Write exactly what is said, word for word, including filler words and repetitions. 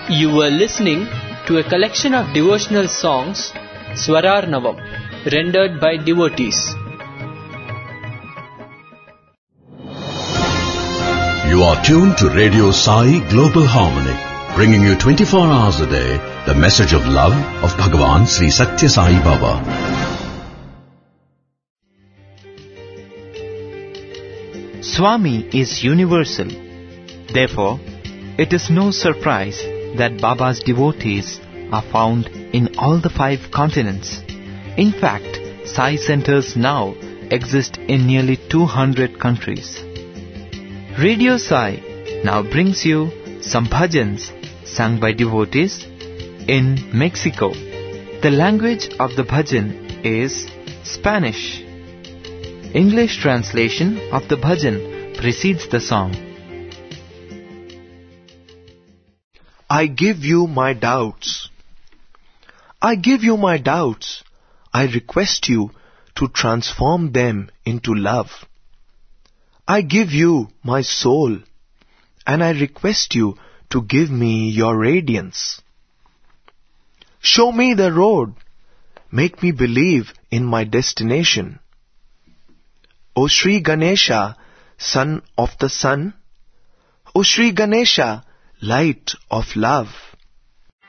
You were listening to a collection of devotional songs, Swararnavam, rendered by devotees. You are tuned to Radio Sai Global Harmony, bringing you twenty-four hours a day the message of love of Bhagavan Sri Satya Sai Baba. Swami is universal. Therefore, it is no surprise that Baba's devotees are found in all the five continents. In fact, Sai centers now exist in nearly two hundred countries. Radio Sai now brings you some bhajans sung by devotees in Mexico. The language of the bhajan is Spanish. English translation of the bhajan precedes the song. I give you my doubts. I give you my doubts. I request you to transform them into love. I give you my soul, and I request you to give me your radiance. Show me the road. Make me believe in my destination. O Sri Ganesha, son of the sun, O Sri Ganesha, light of love,